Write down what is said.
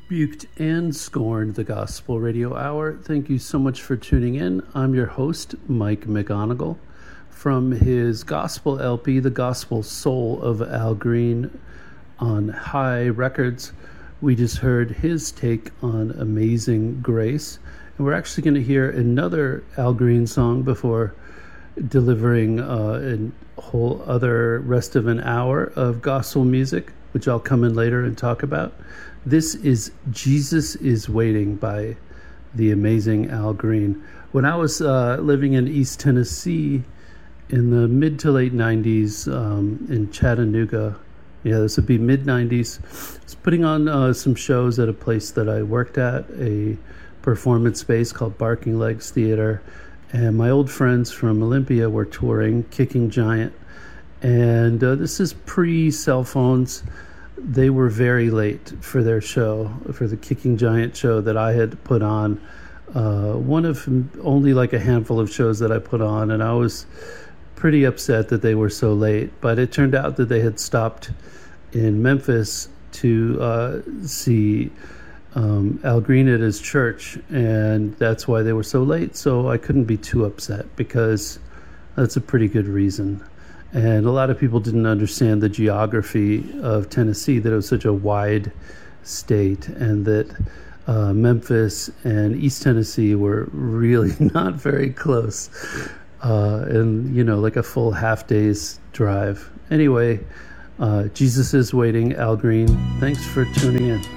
Rebuked and Scorned, the Gospel Radio Hour. Thank you so much for tuning in. I'm your host, Mike McGonigal, from his Gospel LP, The Gospel Soul of Al Green, on High Records. We just heard his take on Amazing Grace. And we're actually going to hear another Al Green song before delivering a whole other rest of an hour of gospel music, which I'll come in later and talk about. This is Jesus is Waiting by the amazing Al Green. When I was living in East Tennessee in the mid to late 90s in Chattanooga, this would be mid-90s, I was putting on some shows at a place that I worked at, a performance space called Barking Legs Theater, and my old friends from Olympia were touring Kicking Giant, and this is pre-cell phones. They were very late for their show, for the Kicking Giant show that I had put on. One of only like a handful of shows that I put on, and I was pretty upset that they were so late. But it turned out that they had stopped in Memphis to see Al Green at his church, and that's why they were so late. So I couldn't be too upset because that's a pretty good reason. And a lot of people didn't understand the geography of Tennessee, that it was such a wide state, and that Memphis and East Tennessee were really not very close. And, like a full half day's drive. Anyway, Jesus is Waiting, Al Green. Thanks for tuning in.